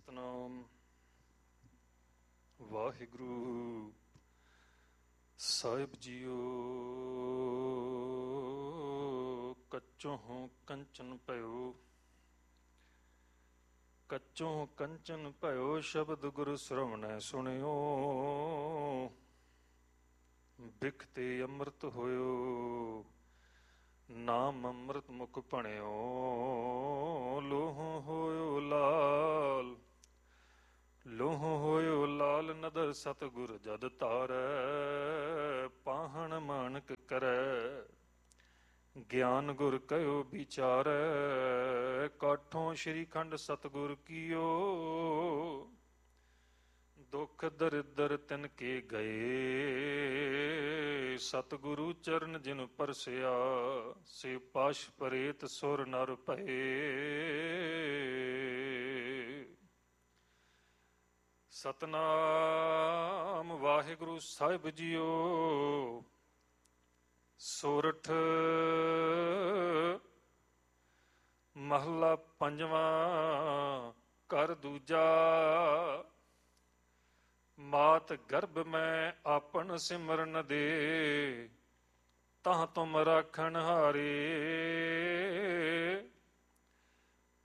ਸਤਨਾਮ ਵਾਹਿਗੁਰੂ ਸਾਹਿਬ JIO. ਕੱਚੋਂ ਕੰਚਨ ਭਇਓ, ਕੱਚੋਂ ਕੰਚਨ ਭਇਓ, ਸ਼ਬਦ ਗੁਰ ਸ਼ਰਵਣੈ ਸੁਣਿਓ। ਬਿਖ ਤੇ ਅੰਮ੍ਰਿਤ ਹੋਇਓ, ਨਾਮ ਅੰਮ੍ਰਿਤ ਮੁਖ ਭਣਿਓ। ਲੋਹੋਂ ਹੋਇਓ ਲਾਲ, ਲੋਹੋਂ ਹੋਇਓ ਲਾਲ, ਨਦਰ ਸਤਿਗੁਰ ਜਦ ਧਾਰੈ। ਪਾਹਣ ਮਾਨਕ ਕਰੈ, ਗਿਆਨ ਗੁਰ ਕਹਿਓ ਵਿਚਾਰੈ। ਕਾਠੋਂ ਸ਼੍ਰੀ ਖੰਡ ਸਤਿਗੁਰ ਕੀਓ, ਦੁਖ ਦਰਿਦਰ ਤਿਨ ਕੇ ਗਏ। ਸਤਿਗੁਰੂ ਚਰਨ ਜਿਨ ਪਰਸਿਆ, ਸੇ ਪਾਸ਼ ਪ੍ਰੇਤ ਸੁਰ ਨਰ ਭਏ। ਸਤਨਾਮ ਵਾਹਿਗੁਰੂ ਸਾਹਿਬ ਜੀਓ। ਸੋਰਠ ਮਹਲਾ ਪੰਜਵਾਂ, ਘਰ ਦੂਜਾ। ਮਾਤ ਗਰਭ ਮੈਂ ਆਪਨ ਸਿਮਰਨ ਦੇ, ਤਾਂ ਤੁਮ ਰਾਖਣ ਹਾਰੇ।